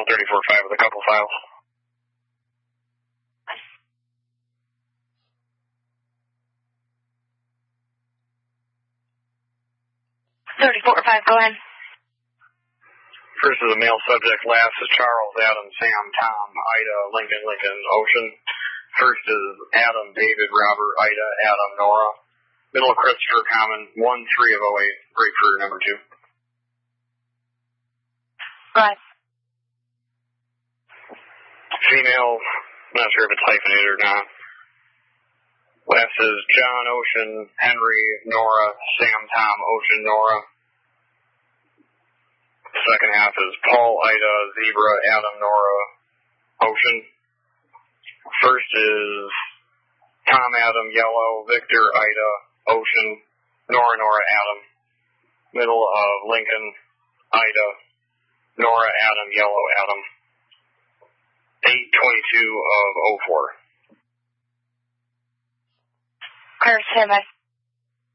34-5 with a couple files. 34-5, go ahead. First is a male subject, last is Charles, Adam, Sam, Tom, Ida, Lincoln, Ocean. First is Adam, David, Robert, Ida, Adam, Nora. Middle of Christopher, common, 1-3 of 08, break for number 2. Go ahead. Female, not sure if it's hyphenated or not. Last is John, Ocean, Henry, Nora, Sam, Tom, Ocean, Nora. Second half is Paul, Ida, Zebra, Adam, Nora, Ocean. First is Tom, Adam, Yellow, Victor, Ida, Ocean, Nora, Adam. Middle of Lincoln, Ida, Nora, Adam, Yellow, Adam. 8-22 of 04. Clear, stand by.